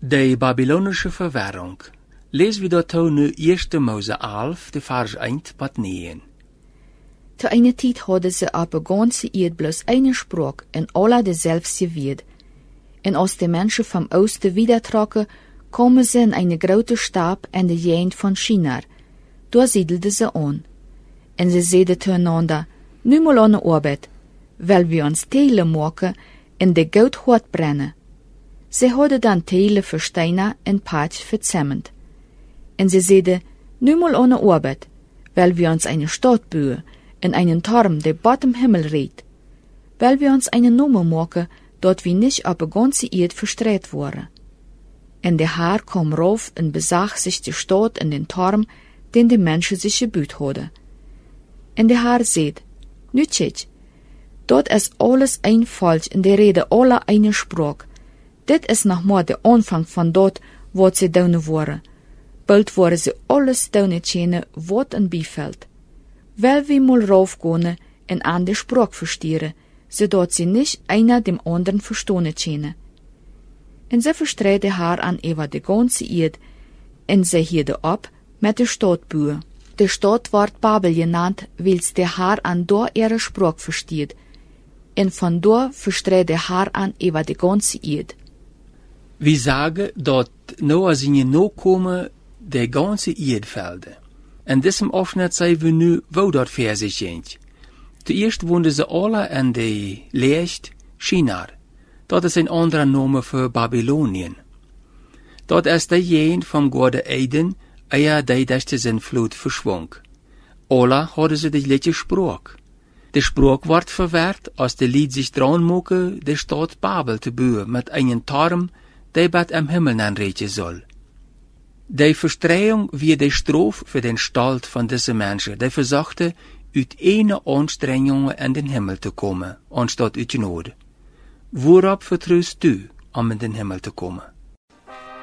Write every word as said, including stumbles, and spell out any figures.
De Babylonische Verwährung. Lees wir dort nu eerste Mose elf, de vers één tot negen. Te eine tijd hadden ze op een ganze eed bloos eine spraak en alle dezelfde weet. En als de mensen van oosten wiedertrokken, komen ze in eine grote stad en de jeend van Shinar. Daar siedelden ze aan. En ze zeiden tegenander, nu mal aan de arbeid, wel we ons telen maken en de goud hard brennen. Ze hadden dan telen voor stenen en paard voor cement. En ze zeiden, nu mal aan de arbeid, wel we ons eine stad bouwen en einen Turm, der bottom Himmel redt, weil wir uns eine Nummer machen, dort wir nicht auf der ganze Erde verstreut waren. En der Herr kam rauf und besach sich die Stadt und den Turm, den die Menschen sich gebaut hadden. En der Herr sagt, nu tschitsch, dort ist alles ein falsch in der Rede aller eine Sprach. Dit is nog maar der Anfang von dort, wat sie doune waren. Bald waren sie alles doune tjene, wat en bifällt. Weil wir mal raufgehen en an der Sprach verstehen, zodat sie nicht einer dem anderen verstehen können. En sie verstreut der Herr an über die ganze Erde, en sie hierde ab mit der Stadt bouwen. Die Stadt ward Babel genannt, weils der Herr an dort ihre Sprach versteht, en von dort verstreut der Herr an über die ganze Erde. Wir sagen, dat Noah seine Nachkommen der ganze Erde velden. En diesem Aufschnitt zijn we nu wo dat verse sind. Zuerst woonden ze alle in de Leest Shinar. Dat is een andere naam voor Babylonien. Dat is de jeen van Gode Eden, eer die durch zijn vloed verschwonk. Alle hadden ze de gleiche Sprach. De Sprach wordt verwehrt, als de Lied sich dran moke, de Stadt Babel te bouwen, met einen Turm, die bad am Himmel aanreichen soll. Die Verstreuung wie die Strophe für den Stalt von diesen Menschen, die versuchte, uit eine Anstrengung in den Himmel zu kommen, anstatt uit Gnade. Worauf vertraust du, um in den Himmel zu kommen?